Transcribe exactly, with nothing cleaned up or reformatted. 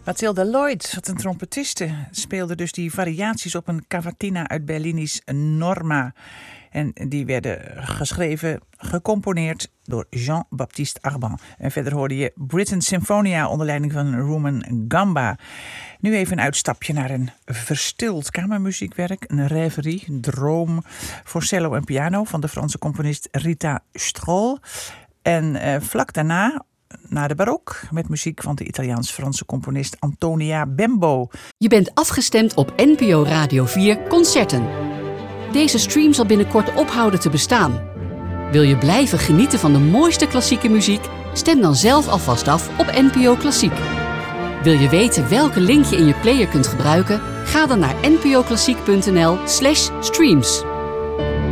Mathilde Lloyd, wat een trompetiste, speelde dus die variaties op een cavatina uit Bellini's Norma. En die werden geschreven, gecomponeerd door Jean-Baptiste Arban. En verder hoorde je Britain Symphonia onder leiding van Rumen Gamba. Nu even een uitstapje naar een verstild kamermuziekwerk. Een rêverie, een droom voor cello en piano van de Franse componist Rita Strohl. En uh, vlak daarna, na de barok, met muziek van de Italiaans-Franse componist Antonia Bembo. Je bent afgestemd op N P O Radio vier Concerten. Deze stream zal binnenkort ophouden te bestaan. Wil je blijven genieten van de mooiste klassieke muziek? Stem dan zelf alvast af op N P O Klassiek. Wil je weten welke link je in je player kunt gebruiken? Ga dan naar npoklassiek punt n l slash streams.